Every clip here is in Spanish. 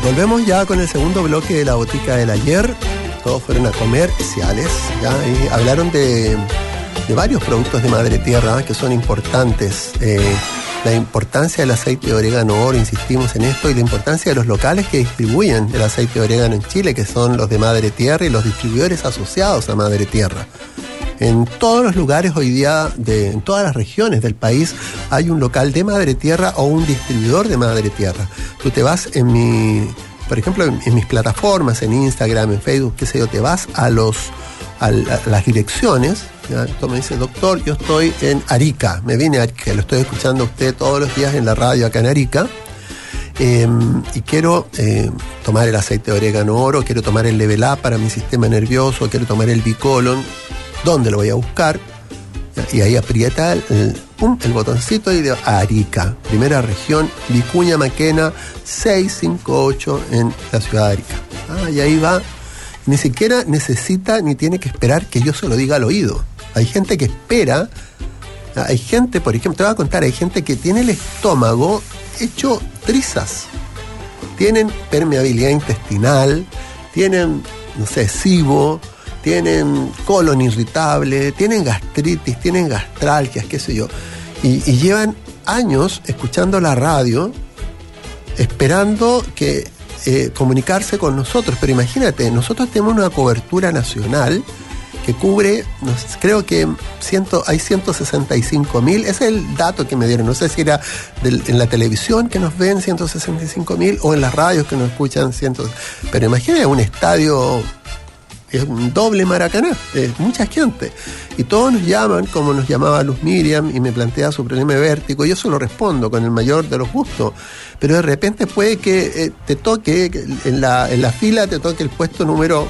Volvemos ya con el segundo bloque de la botica del ayer. Todos fueron a comerciales, ¿ya? Y hablaron de varios productos de madre tierra que son importantes. La importancia del aceite de orégano oro, insistimos en esto, y la importancia de los locales que distribuyen el aceite de orégano en Chile, que son los de madre tierra y los distribuidores asociados a madre tierra. En todos los lugares hoy día, en todas las regiones del país, hay un local de madre tierra o un distribuidor de madre tierra. Tú te vas por ejemplo, en mis plataformas, en Instagram, en Facebook, qué sé yo, te vas a las direcciones, ¿ya? Tú me dices, doctor, yo estoy en Arica, me vine a Arica, lo estoy escuchando a usted todos los días en la radio acá en Arica, y quiero tomar el aceite de orégano oro, quiero tomar el Level Up para mi sistema nervioso, quiero tomar el Bicolon. ¿Dónde lo voy a buscar? Y ahí aprieta el botoncito y de Arica, primera región, Vicuña Maquena 658 en la ciudad de Arica. Y ahí va. Ni siquiera necesita ni tiene que esperar que yo se lo diga al oído. Hay gente que espera. Hay gente, por ejemplo, te voy a contar, hay gente que tiene el estómago hecho trizas. Tienen permeabilidad intestinal, tienen, no sé, SIBO, tienen colon irritable, tienen gastritis, tienen gastralgias, qué sé yo. Y llevan años escuchando la radio, esperando que comunicarse con nosotros. Pero imagínate, nosotros tenemos una cobertura nacional que cubre, creo que hay 165.000, ese es el dato que me dieron, no sé si era en la televisión que nos ven 165.000 o en las radios que nos escuchan pero imagínate un estadio, es un doble Maracaná, es mucha gente. Y todos nos llaman, como nos llamaba Luz Miriam, y me plantea su problema de vértigo. Yo se lo respondo con el mayor de los gustos. Pero de repente puede que te toque, en la fila te toque el puesto número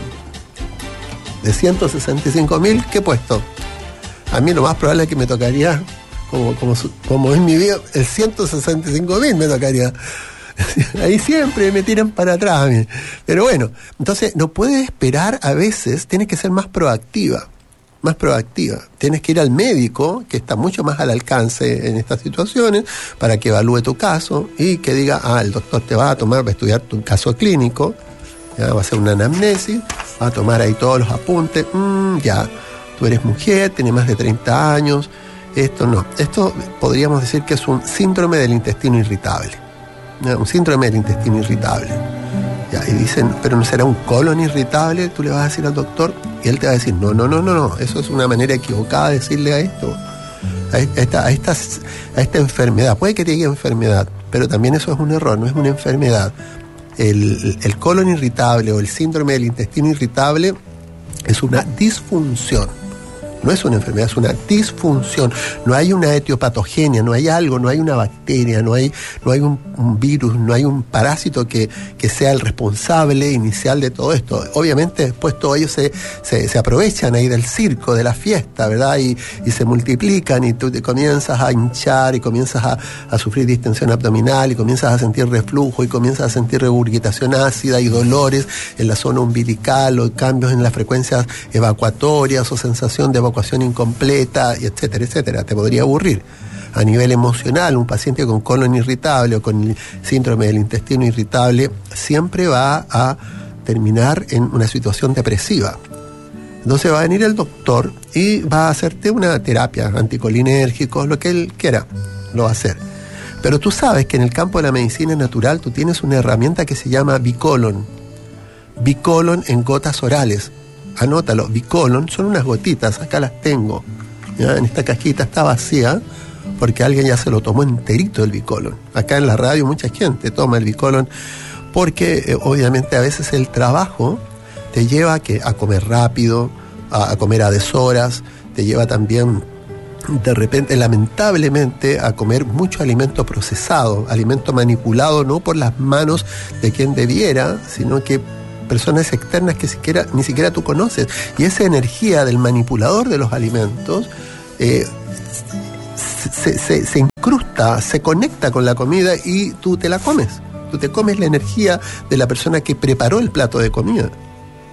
de 165.000. ¿Qué puesto? A mí lo más probable es que me tocaría, como en mi vida, el 165.000 me tocaría. Ahí siempre me tiran para atrás. Pero bueno, entonces no puedes esperar, a veces tienes que ser más proactiva. Tienes que ir al médico, que está mucho más al alcance en estas situaciones, para que evalúe tu caso y que diga, el doctor te va a estudiar tu caso clínico, ya, va a hacer una anamnesis, va a tomar ahí todos los apuntes, ya, tú eres mujer, tienes más de 30 años, esto podríamos decir que es un síndrome del intestino irritable. Un síndrome del intestino irritable. Ya, y dicen, pero ¿no será un colon irritable? Tú le vas a decir al doctor y él te va a decir, no, eso es una manera equivocada de decirle a esto, a esta enfermedad. Puede que te diga enfermedad, pero también eso es un error, no es una enfermedad. El colon irritable o el síndrome del intestino irritable es una disfunción. No es una enfermedad, es una disfunción. No hay una etiopatogenia, no hay algo, no hay una bacteria, no hay un virus, no hay un parásito que sea el responsable inicial de todo esto. Obviamente después todos ellos se aprovechan ahí del circo, de la fiesta, ¿verdad? Y se multiplican y tú te comienzas a hinchar y comienzas a sufrir distensión abdominal y comienzas a sentir reflujo y comienzas a sentir regurgitación ácida y dolores en la zona umbilical o cambios en las frecuencias evacuatorias o sensación de evacuación incompleta, etcétera, etcétera. Te podría aburrir. A nivel emocional, un paciente con colon irritable o con el síndrome del intestino irritable siempre va a terminar en una situación depresiva. Entonces va a venir el doctor y va a hacerte una terapia, anticolinérgicos, lo que él quiera, lo va a hacer. Pero tú sabes que en el campo de la medicina natural tú tienes una herramienta que se llama Bicolon. Bicolon en gotas orales. Anótalo, Bicolon, son unas gotitas, acá las tengo, ¿ya? En esta cajita está vacía porque alguien ya se lo tomó enterito el Bicolon. Acá en la radio mucha gente toma el Bicolon porque obviamente a veces el trabajo te lleva a comer rápido, a comer a deshoras, te lleva también de repente, lamentablemente, a comer mucho alimento procesado, alimento manipulado no por las manos de quien debiera, sino que personas externas que ni siquiera tú conoces. Y esa energía del manipulador de los alimentos se incrusta, se conecta con la comida y tú te la comes. Tú te comes la energía de la persona que preparó el plato de comida.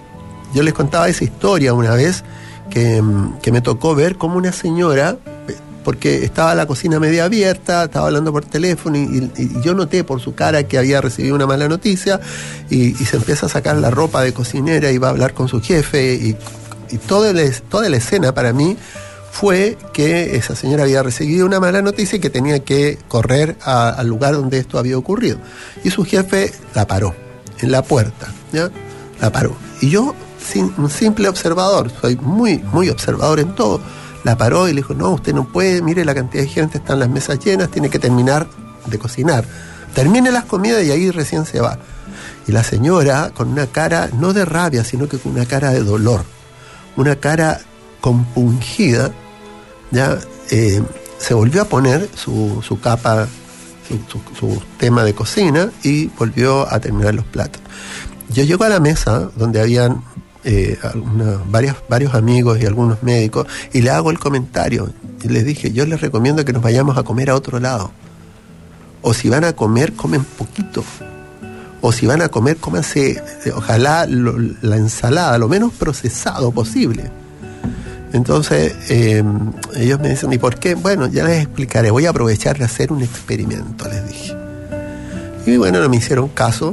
Yo les contaba esa historia una vez que me tocó ver cómo una señora porque estaba la cocina media abierta, estaba hablando por teléfono y yo noté por su cara que había recibido una mala noticia y se empieza a sacar la ropa de cocinera y va a hablar con su jefe y toda la escena para mí fue que esa señora había recibido una mala noticia y que tenía que correr al lugar donde esto había ocurrido. Y su jefe la paró en la puerta, ¿ya? La paró. Y yo, un simple observador, soy muy, muy observador en todo, la paró y le dijo, no, usted no puede, mire la cantidad de gente, están las mesas llenas, tiene que terminar de cocinar. Termine las comidas y ahí recién se va. Y la señora, con una cara, no de rabia, sino que con una cara de dolor, una cara compungida, ya se volvió a poner su capa, su tema de cocina y volvió a terminar los platos. Yo llego a la mesa donde habían varios amigos y algunos médicos y le hago el comentario y les dije, yo les recomiendo que nos vayamos a comer a otro lado, o si van a comer, comen poquito, o si van a comer, cómanse ojalá la ensalada lo menos procesado posible. Entonces ellos me dicen, ¿y por qué? Bueno, ya les explicaré, voy a aprovechar de hacer un experimento, les dije. Y bueno, no me hicieron caso,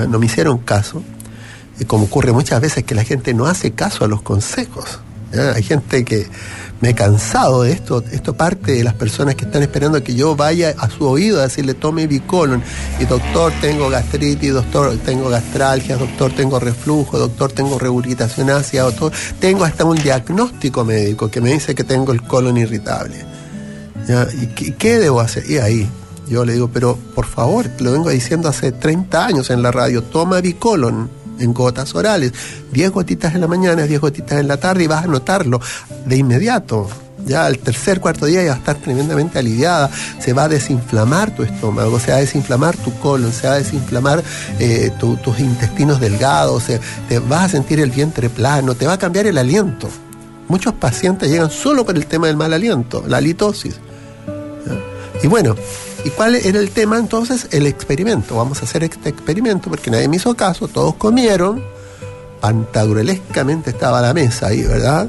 como ocurre muchas veces que la gente no hace caso a los consejos, ¿ya? Hay gente que me he cansado de esto parte de las personas que están esperando que yo vaya a su oído a decirle tome Bicolon, y doctor tengo gastritis, doctor tengo gastralgia, doctor tengo reflujo, doctor tengo regurgitación ácida, doctor tengo hasta un diagnóstico médico que me dice que tengo el colon irritable, ¿ya? ¿Y qué debo hacer? Y ahí yo le digo, pero por favor, lo vengo diciendo hace 30 años en la radio, toma Bicolon en gotas orales, 10 gotitas en la mañana, 10 gotitas en la tarde, y vas a notarlo de inmediato. Ya al tercer, cuarto día ya vas a estar tremendamente aliviada, se va a desinflamar tu estómago, se va a desinflamar tu colon, se va a desinflamar tus intestinos delgados, te vas a sentir el vientre plano, te va a cambiar el aliento. Muchos pacientes llegan solo por el tema del mal aliento, la halitosis. ¿Ya? Y bueno, ¿y cuál era el tema entonces? El experimento. Vamos a hacer este experimento porque nadie me hizo caso, todos comieron, pantagruelescamente estaba la mesa ahí, ¿verdad?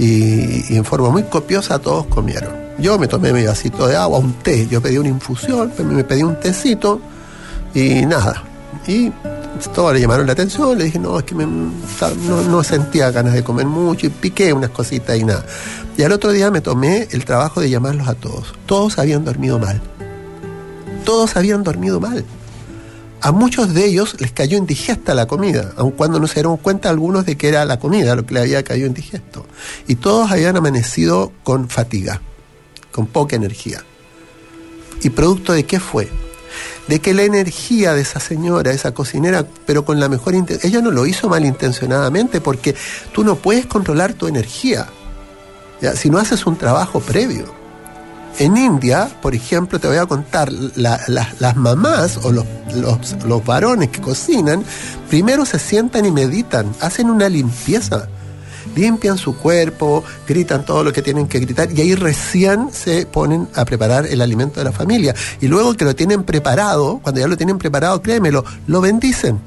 Y en forma muy copiosa todos comieron. Yo me tomé mi vasito de agua, un té, yo pedí una infusión, me pedí un tecito y nada. Y todos le llamaron la atención, le dije, no, es que no sentía ganas de comer mucho y piqué unas cositas y nada. Y al otro día me tomé el trabajo de llamarlos a todos. Todos habían dormido mal. Todos habían dormido mal. A muchos de ellos les cayó indigesta la comida, aun cuando no se dieron cuenta algunos de que era la comida lo que le había caído indigesto. Y todos habían amanecido con fatiga, con poca energía. ¿Y producto de qué fue? De que la energía de esa señora, esa cocinera, pero con la mejor intención, ella no lo hizo malintencionadamente, porque tú no puedes controlar tu energía, ¿ya? Si no haces un trabajo previo. En India, por ejemplo, te voy a contar, las mamás o los varones que cocinan, primero se sientan y meditan, hacen una limpieza, limpian su cuerpo, gritan todo lo que tienen que gritar y ahí recién se ponen a preparar el alimento de la familia. Y luego que lo tienen preparado, cuando ya lo tienen preparado, créemelo, lo bendicen.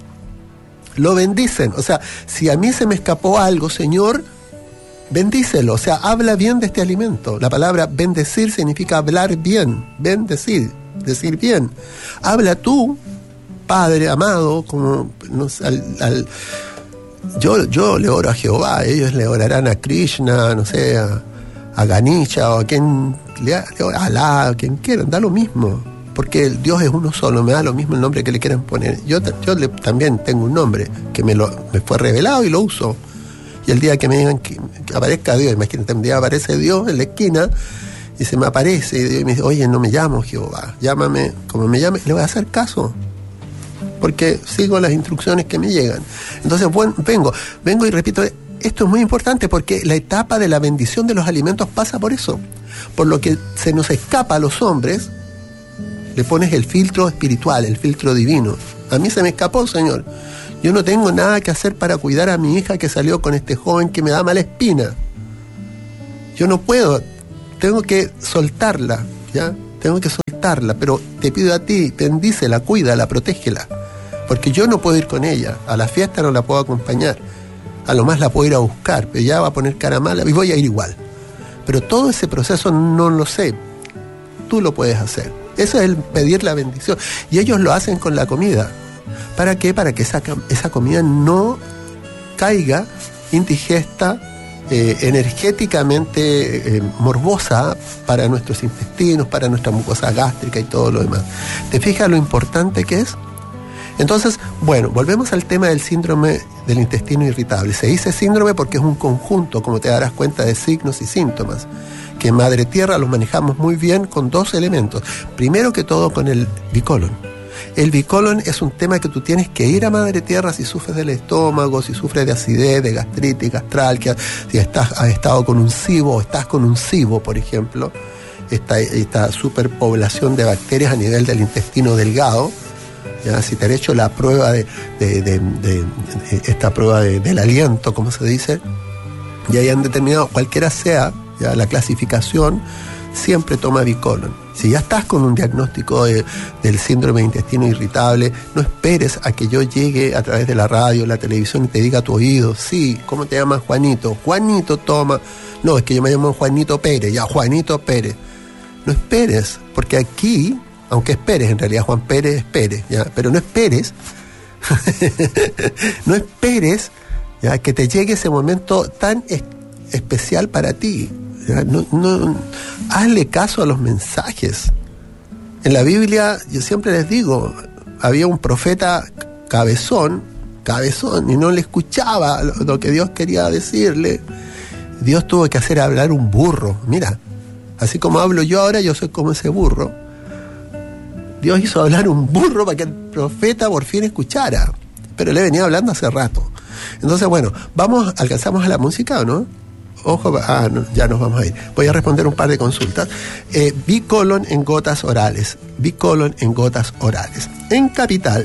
Lo bendicen. O sea, si a mí se me escapó algo, Señor, bendícelo, o sea, habla bien de este alimento. La palabra bendecir significa hablar bien, bendecir, decir bien. Habla tú, Padre amado, como yo le oro a Jehová, ellos le orarán a Krishna, no sé, a Ganesha o a quien a Alá, a quien quieran, da lo mismo, porque el Dios es uno solo, me da lo mismo el nombre que le quieran poner. Yo también tengo un nombre que me fue revelado y lo uso. Y el día que me digan que aparezca Dios, imagínate, un día aparece Dios en la esquina y se me aparece y Dios me dice, oye, no me llamo Jehová, llámame como me llame, le voy a hacer caso, porque sigo las instrucciones que me llegan. Entonces, bueno, vengo y repito, esto es muy importante porque la etapa de la bendición de los alimentos pasa por eso. Por lo que se nos escapa a los hombres, le pones el filtro espiritual, el filtro divino. A mí se me escapó, Señor. Yo no tengo nada que hacer para cuidar a mi hija que salió con este joven que me da mala espina. Yo no puedo, tengo que soltarla, ¿ya? Tengo que soltarla, pero te pido a ti, bendícela, cuídala, protégela. Porque yo no puedo ir con ella, a la fiesta no la puedo acompañar. A lo más la puedo ir a buscar, pero ya va a poner cara mala y voy a ir igual. Pero todo ese proceso no lo sé. Tú lo puedes hacer. Eso es el pedir la bendición. Y ellos lo hacen con la comida. ¿Para qué? Para que esa comida no caiga indigesta, energéticamente morbosa para nuestros intestinos, para nuestra mucosa gástrica y todo lo demás. ¿Te fijas lo importante que es? Entonces, bueno, volvemos al tema del síndrome del intestino irritable. Se dice síndrome porque es un conjunto, como te darás cuenta, de signos y síntomas, que en Madre Tierra los manejamos muy bien con dos elementos. Primero que todo con el bicolon. El bicolon es un tema que tú tienes que ir a Madre Tierra si sufres del estómago, si sufres de acidez, de gastritis, gastralgia, si has estado con un SIBO o estás con un SIBO, por ejemplo, esta superpoblación de bacterias a nivel del intestino delgado. ¿Ya? Si te han hecho la prueba esta prueba del aliento, como se dice, y hayan determinado, cualquiera sea ya la clasificación, siempre toma bicolon. Si ya estás con un diagnóstico del síndrome de intestino irritable, no esperes a que yo llegue a través de la radio, la televisión y te diga a tu oído, sí, ¿cómo te llamas? Juanito. Juanito, toma. No, es que yo me llamo Juanito Pérez, ya, Juanito Pérez. No esperes, porque aquí, aunque esperes, en realidad Juan Pérez es Pérez, ¿ya? Pero no esperes, no esperes, ¿ya?, que te llegue ese momento tan especial para ti. No, hazle caso a los mensajes. En la Biblia, yo siempre les digo, había un profeta cabezón, y no le escuchaba lo que Dios quería decirle. Dios tuvo que hacer hablar un burro. Mira, así como hablo yo ahora, yo soy como ese burro. Dios hizo hablar un burro para que el profeta por fin escuchara. Pero le venía hablando hace rato. Entonces, bueno, ¿alcanzamos a la música o no? Ojo, no, ya nos vamos a ir. Voy a responder un par de consultas. Bicolon en gotas orales. Bicolon en gotas orales. En Capital,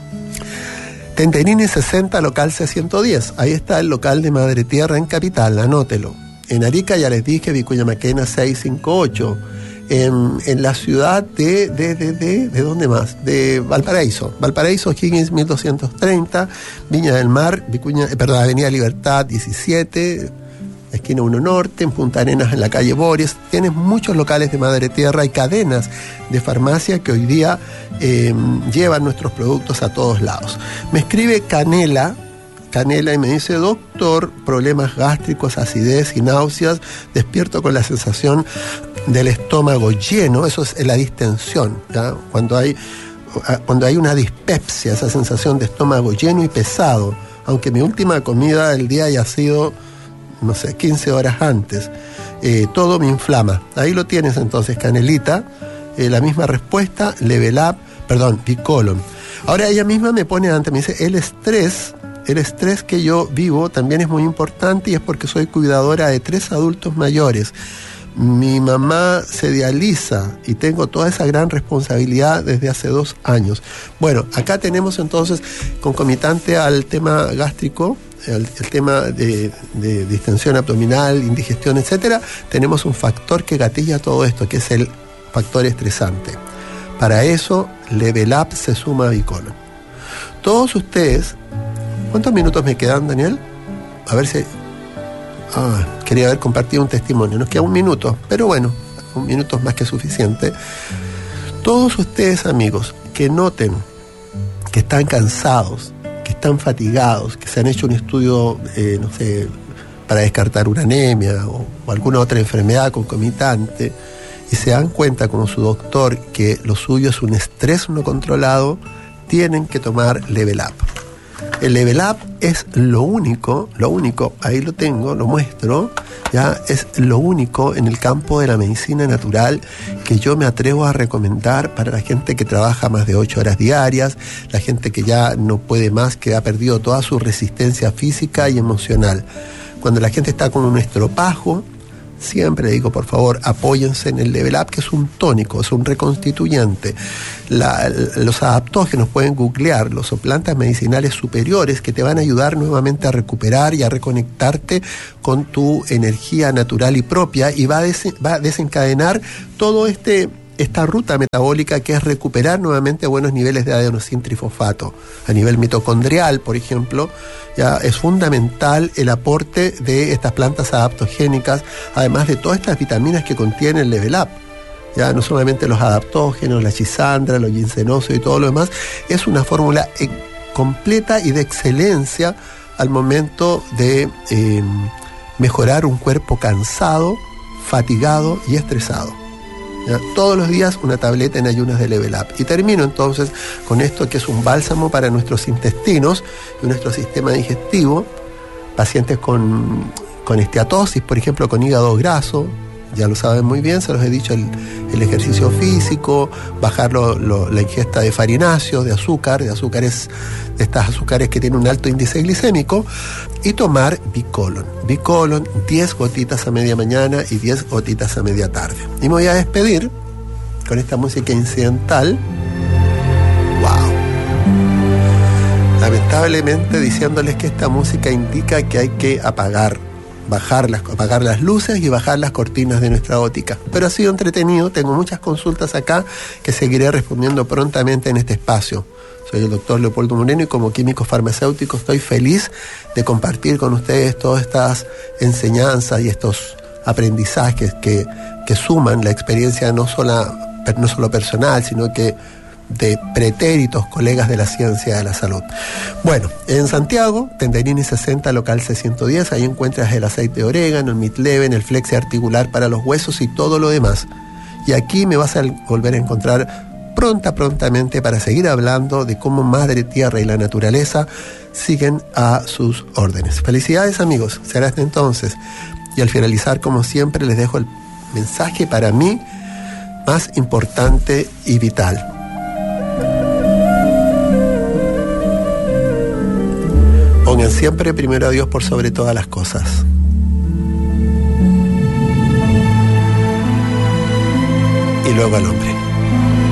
Tentenini 60, local C110. Ahí está el local de Madre Tierra en Capital, anótelo. En Arica, ya les dije, Vicuña Maquena 658. En la ciudad ¿de dónde más? De Valparaíso. Valparaíso, Higgins 1230. Viña del Mar, Avenida Libertad 17. Esquina 1 Norte, en Punta Arenas, en la calle Boris. Tienes muchos locales de Madre Tierra y cadenas de farmacia que hoy día llevan nuestros productos a todos lados. Me escribe Canela y me dice, doctor, problemas gástricos, acidez y náuseas, despierto con la sensación del estómago lleno. Eso es la distensión, ¿ya? Cuando hay una dispepsia, esa sensación de estómago lleno y pesado, aunque mi última comida del día haya sido, no sé, 15 horas antes, todo me inflama. Ahí lo tienes entonces, Canelita, la misma respuesta, bicolon. Ahora ella misma me pone antes, me dice, el estrés que yo vivo también es muy importante y es porque soy cuidadora de 3 adultos mayores. Mi mamá se dializa y tengo toda esa gran responsabilidad desde hace 2 años. Bueno, acá tenemos entonces, concomitante al tema gástrico, el tema de distensión abdominal, indigestión, etcétera, tenemos un factor que gatilla todo esto, que es el factor estresante. Para eso, Level Up se suma a bicolon. Todos ustedes, ¿cuántos minutos me quedan, Daniel? A ver si... quería haber compartido un testimonio. Nos queda 1 minuto, pero bueno, 1 minuto es más que suficiente. Todos ustedes, amigos, que noten que están cansados, que están fatigados, que se han hecho un estudio, para descartar una anemia o alguna otra enfermedad concomitante, y se dan cuenta como su doctor que lo suyo es un estrés no controlado, tienen que tomar Level Up. El Level Up es lo único, ahí lo tengo, lo muestro, ya es lo único en el campo de la medicina natural que yo me atrevo a recomendar para la gente que trabaja más de 8 horas diarias, la gente que ya no puede más, que ha perdido toda su resistencia física y emocional. Cuando la gente está con un estropajo, siempre le digo, por favor, apóyense en el Level Up, que es un tónico, es un reconstituyente. Los adaptógenos, pueden googlearlos, o plantas medicinales superiores que te van a ayudar nuevamente a recuperar y a reconectarte con tu energía natural y propia, y va a desencadenar todo este esta ruta metabólica que es recuperar nuevamente buenos niveles de adenosintrifosfato. A nivel mitocondrial, por ejemplo, ya es fundamental el aporte de estas plantas adaptogénicas, además de todas estas vitaminas que contiene el Level Up. Ya no solamente los adaptógenos, la chisandra, los ginsenosos y todo lo demás, es una fórmula completa y de excelencia al momento de mejorar un cuerpo cansado, fatigado y estresado. ¿Ya? Todos los días una tableta en ayunas de Level Up. Y termino entonces con esto que es un bálsamo para nuestros intestinos y nuestro sistema digestivo. Pacientes con esteatosis, por ejemplo, con hígado graso, ya lo saben muy bien, se los he dicho, el ejercicio físico, bajar la ingesta de farináceos, de azúcares, de estas azúcares que tienen un alto índice glicémico, y tomar Bicolon. Bicolon, 10 gotitas a media mañana y 10 gotitas a media tarde. Y me voy a despedir con esta música incidental. ¡Wow! Lamentablemente diciéndoles que esta música indica que hay que apagar las luces y bajar las cortinas de nuestra óptica. Pero ha sido entretenido, tengo muchas consultas acá que seguiré respondiendo prontamente en este espacio. Soy el doctor Leopoldo Moreno y como químico farmacéutico estoy feliz de compartir con ustedes todas estas enseñanzas y estos aprendizajes que suman la experiencia no solo personal, sino que de pretéritos colegas de la ciencia de la salud. Bueno, en Santiago, Tenderini 60, local C110, ahí encuentras el aceite de orégano, el Midleven, el Flexi articular para los huesos y todo lo demás. Y aquí me vas a volver a encontrar prontamente para seguir hablando de cómo Madre Tierra y la naturaleza siguen a sus órdenes. Felicidades, amigos, será hasta entonces. Y al finalizar, como siempre, les dejo el mensaje para mí más importante y vital. Pongan siempre primero a Dios por sobre todas las cosas. Y luego al hombre.